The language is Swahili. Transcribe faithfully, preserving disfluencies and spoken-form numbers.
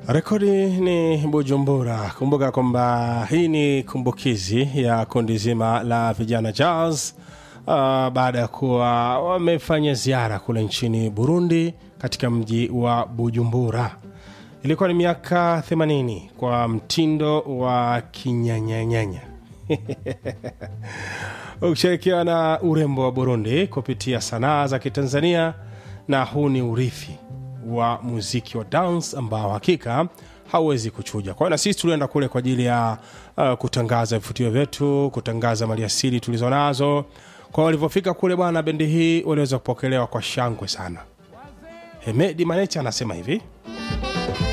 Rekodi ni Bujumbura. Kumbuka kwamba hii ni kumbukizi ya kundi zima la vijana jazz uh, baada ya kuwa wamefanya ziara kule nchini Burundi katika mji wa Bujumbura. Ilikuwa ni miaka themanini kwa mtindo wa kinyanyanyanya. Ukishirikiana na urembo wa Burundi kupitia sanaa za kitanzania, na huu ni urithi wa muziki wa dance ambao hakika hauwezi kuchuja. Kwa hiyo na sisi tulienda kule kwa ajili ya uh, kutangaza vifutio vyetu, kutangaza maliasili tulizonazo. Kwa walivyofika kule bwana, bendi hii waliweza kupokelewa kwa shangwe sana. Hemedi Manecha anasema hivi: